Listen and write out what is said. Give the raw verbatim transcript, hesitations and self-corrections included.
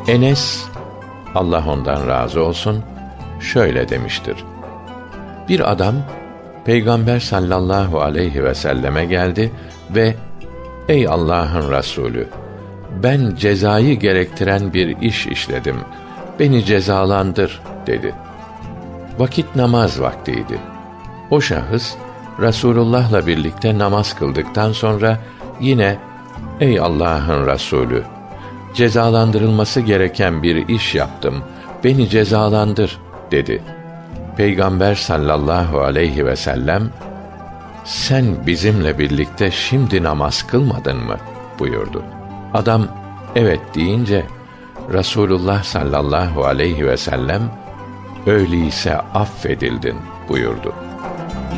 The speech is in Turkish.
Enes, Allah ondan razı olsun, şöyle demiştir: Bir adam Peygamber sallallahu aleyhi ve selleme geldi ve "Ey Allah'ın Resulü, ben cezayı gerektiren bir iş işledim. Beni cezalandır." dedi. Vakit namaz vaktiydi. O şahıs Resulullah'la birlikte namaz kıldıktan sonra yine "Ey Allah'ın Resulü, cezalandırılması gereken bir iş yaptım. Beni cezalandır." dedi. Peygamber sallallahu aleyhi ve sellem, "Sen bizimle birlikte şimdi namaz kılmadın mı?" buyurdu. Adam "Evet" deyince Resulullah sallallahu aleyhi ve sellem, "Öyleyse affedildin" buyurdu.